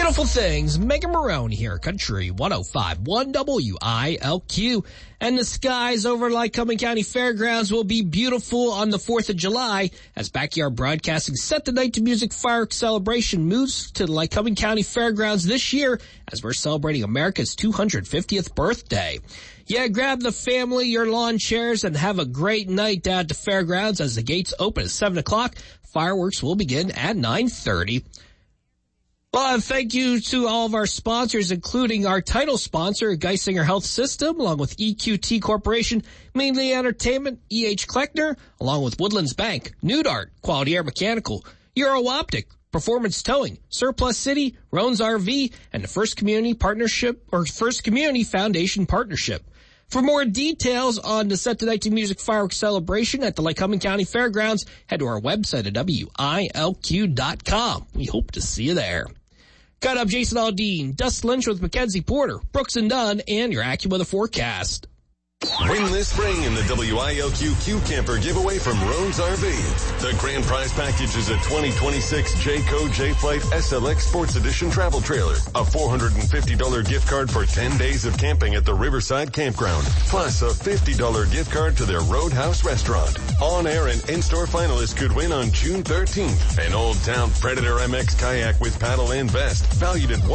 Beautiful things. Megan Maroney here, Country 105.1 WILQ. And the skies over Lycoming County Fairgrounds will be beautiful on the 4th of July as Backyard Broadcasting set the Night to Music Fireworks celebration moves to the Lycoming County Fairgrounds this year as we're celebrating America's 250th birthday. Yeah, grab the family, your lawn chairs, and have a great night down at the fairgrounds as the gates open at 7 o'clock. Fireworks will begin at 9:30. Well, thank you to all of our sponsors, including our title sponsor, Geisinger Health System, along with EQT Corporation, Mainly Entertainment, E.H. Kleckner, along with Woodlands Bank, Newdart, Quality Air Mechanical, Euro Optic, Performance Towing, Surplus City, Roan's RV, and the First Community Foundation Partnership. For more details on the Set the Night to Music Fireworks celebration at the Lycoming County Fairgrounds, head to our website at WILQ.com. We hope to see you there. Got up Jason Aldean, Dust Lynch with Mackenzie Porter, Brooks and Dunn, and your AccuWeather forecast. Win this spring in the WILQ Q Camper giveaway from Roan's RV. The grand prize package is a 2026 Jayco J-Flight SLX Sports Edition travel trailer, a $450 gift card for 10 days of camping at the Riverside Campground, plus a $50 gift card to their Roadhouse restaurant. On-air and in-store finalists could win on June 13th. An Old Town Predator MX kayak with paddle and vest, valued at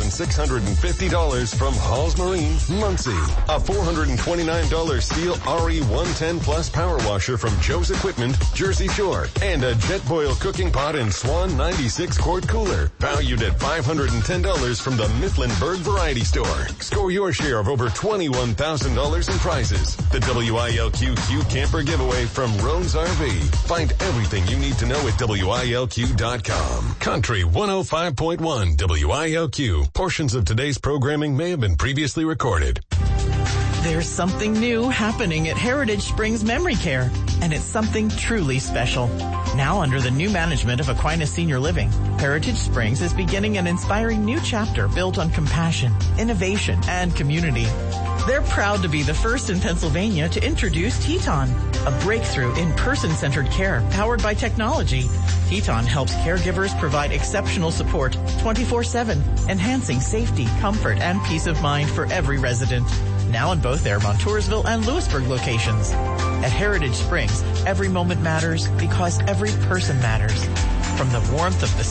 $1,650 from Halls Marine, Muncie. A $429 steel RE110 Plus power washer from Joe's Equipment, Jersey Shore, and a Jetboil cooking pot and Swan 96 quart cooler, valued at $510 from the Mifflinburg Variety Store. Score your share of over $21,000 in prizes. The WILQ Q Camper giveaway from Roan's RV. Find everything you need to know at WILQ.com. Country 105.1 WILQ. Portions of today's programming may have been previously recorded. There's something new happening at Heritage Springs Memory Care, and it's something truly special. Now under the new management of Aquinas Senior Living, Heritage Springs is beginning an inspiring new chapter built on compassion, innovation, and community. They're proud to be the first in Pennsylvania to introduce Teton, a breakthrough in person-centered care powered by technology. Teton helps caregivers provide exceptional support 24/7, enhancing safety, comfort, and peace of mind for every resident. Now in both their Montoursville and Lewisburg locations. At Heritage Springs, every moment matters because every person matters. From the warmth of the